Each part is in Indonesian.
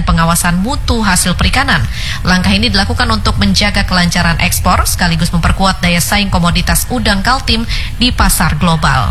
pengawasan mutu hasil perikanan. Langkah ini dilakukan untuk menjaga kelancaran ekspor sekaligus memperkuat daya saing komoditas udang Kaltim di pasar global.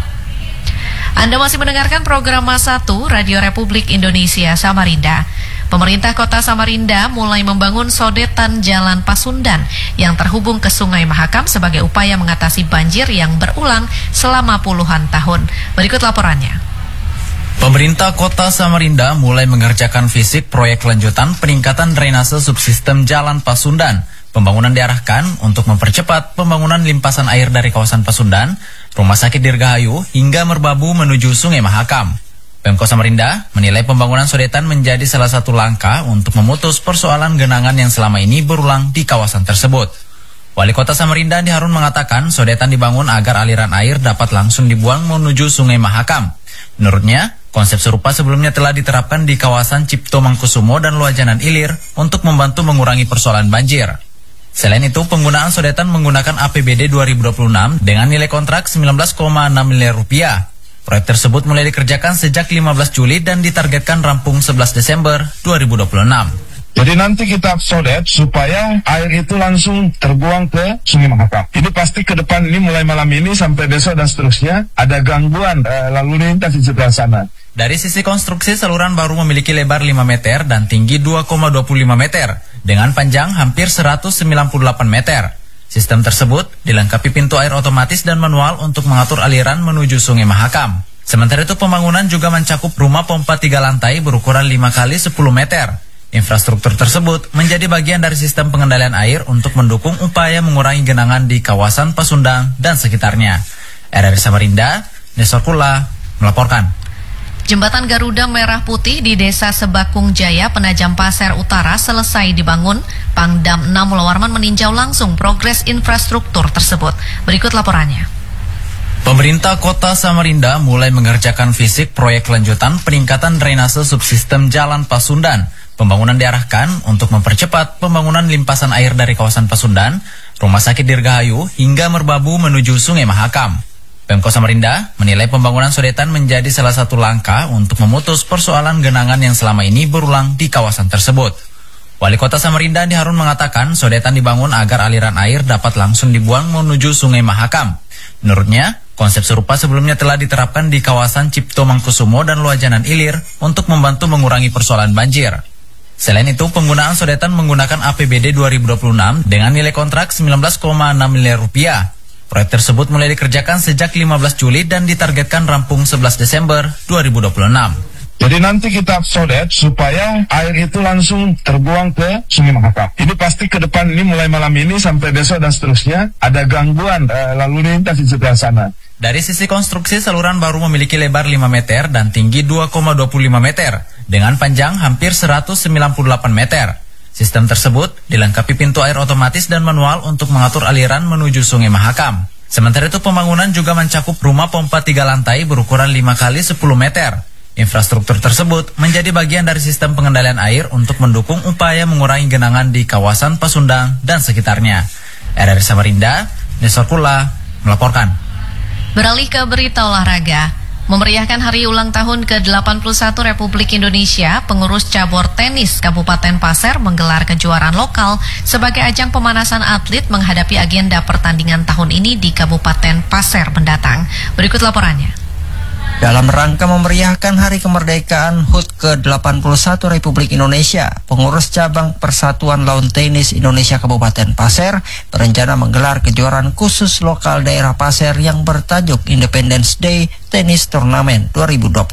Anda masih mendengarkan program Masa 1 Radio Republik Indonesia Samarinda. Pemerintah Kota Samarinda mulai membangun sodetan Jalan Pasundan yang terhubung ke Sungai Mahakam sebagai upaya mengatasi banjir yang berulang selama puluhan tahun. Berikut laporannya. Pemerintah Kota Samarinda mulai mengerjakan fisik proyek lanjutan peningkatan drainase subsistem Jalan Pasundan. Pembangunan diarahkan untuk mempercepat pembangunan limpasan air dari kawasan Pasundan, Rumah Sakit Dirgahayu, hingga Merbabu menuju Sungai Mahakam. Pemkot Samarinda menilai pembangunan sodetan menjadi salah satu langkah untuk memutus persoalan genangan yang selama ini berulang di kawasan tersebut. Wali Kota Samarinda Andi Harun mengatakan sodetan dibangun agar aliran air dapat langsung dibuang menuju Sungai Mahakam. Menurutnya, konsep serupa sebelumnya telah diterapkan di kawasan Cipto Mangkusumo dan Luajanan Ilir untuk membantu mengurangi persoalan banjir. Selain itu, penggunaan sodetan menggunakan APBD 2026 dengan nilai kontrak 19,6 miliar rupiah. Proyek tersebut mulai dikerjakan sejak 15 Juli dan ditargetkan rampung 11 Desember 2026. Jadi nanti kita sodet supaya air itu langsung terbuang ke Sungai Mahakam. Ini pasti ke depan ini mulai malam ini sampai besok dan seterusnya ada gangguan lalu lintas di sebelah sana. Dari sisi konstruksi, saluran baru memiliki lebar 5 meter dan tinggi 2,25 meter dengan panjang hampir 198 meter. Sistem tersebut dilengkapi pintu air otomatis dan manual untuk mengatur aliran menuju Sungai Mahakam. Sementara itu, pembangunan juga mencakup rumah pompa 3 lantai berukuran 5 kali 10 meter. Infrastruktur tersebut menjadi bagian dari sistem pengendalian air untuk mendukung upaya mengurangi genangan di kawasan Pasundan dan sekitarnya. RRI Samarinda, Nestor Kula melaporkan. Jembatan Garuda Merah Putih di Desa Sebakung Jaya, Penajam Pasir Utara selesai dibangun. Pangdam 6 Mulawarman meninjau langsung progres infrastruktur tersebut. Berikut laporannya. Pemerintah Kota Samarinda mulai mengerjakan fisik proyek lanjutan peningkatan drainase subsistem Jalan Pasundan. Pembangunan diarahkan untuk mempercepat pembangunan limpasan air dari kawasan Pasundan, Rumah Sakit Dirgahayu, hingga Merbabu menuju Sungai Mahakam. Pemkot Samarinda menilai pembangunan sodetan menjadi salah satu langkah untuk memutus persoalan genangan yang selama ini berulang di kawasan tersebut. Wali Kota Samarinda Andi Harun mengatakan sodetan dibangun agar aliran air dapat langsung dibuang menuju Sungai Mahakam. Menurutnya, konsep serupa sebelumnya telah diterapkan di kawasan Cipto Mangkusumo dan Luajanan Ilir untuk membantu mengurangi persoalan banjir. Selain itu, penggunaan sodetan menggunakan APBD 2026 dengan nilai kontrak 19,6 miliar rupiah. Proyek tersebut mulai dikerjakan sejak 15 Juli dan ditargetkan rampung 11 Desember 2026. Jadi nanti kita sodet supaya air itu langsung terbuang ke Sungai Mahakam. Ini pasti ke depan ini mulai malam ini sampai besok dan seterusnya ada gangguan lalu lintas di sebelah sana. Dari sisi konstruksi, saluran baru memiliki lebar 5 meter dan tinggi 2,25 meter dengan panjang hampir 198 meter. Sistem tersebut dilengkapi pintu air otomatis dan manual untuk mengatur aliran menuju Sungai Mahakam. Sementara itu, pembangunan juga mencakup rumah pompa 3 lantai berukuran 5 kali 10 meter. Infrastruktur tersebut menjadi bagian dari sistem pengendalian air untuk mendukung upaya mengurangi genangan di kawasan Pasundan dan sekitarnya. RRI Samarinda, Nestor Kula melaporkan. Beralih ke berita olahraga. Memeriahkan hari ulang tahun ke-81 Republik Indonesia, pengurus cabur tenis Kabupaten Pasir menggelar kejuaraan lokal sebagai ajang pemanasan atlet menghadapi agenda pertandingan tahun ini di Kabupaten Pasir mendatang. Berikut laporannya. Dalam rangka memeriahkan Hari Kemerdekaan HUT ke-81 Republik Indonesia, pengurus cabang Persatuan Lawn Tenis Indonesia Kabupaten Pasir berencana menggelar kejuaraan khusus lokal daerah Pasir yang bertajuk Independence Day Tennis Tournament 2026,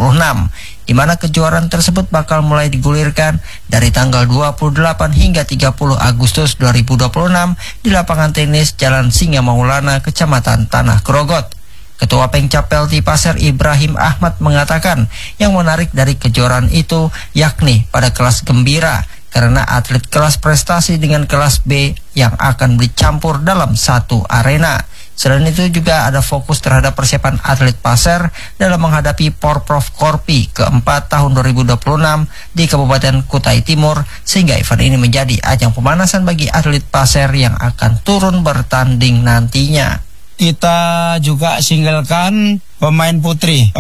di mana kejuaraan tersebut bakal mulai digulirkan dari tanggal 28 hingga 30 Agustus 2026 di lapangan tenis Jalan Singa Maulana, Kecamatan Tanah Grogot. Ketua Pengcapel di Pasir Ibrahim Ahmad mengatakan yang menarik dari kejuaraan itu yakni pada kelas gembira karena atlet kelas prestasi dengan kelas B yang akan dicampur dalam satu arena. Selain itu juga ada fokus terhadap persiapan atlet Pasir dalam menghadapi Porprov Korpi keempat tahun 2026 di Kabupaten Kutai Timur, sehingga event ini menjadi ajang pemanasan bagi atlet Pasir yang akan turun bertanding nantinya. Kita juga singgalkan pemain putri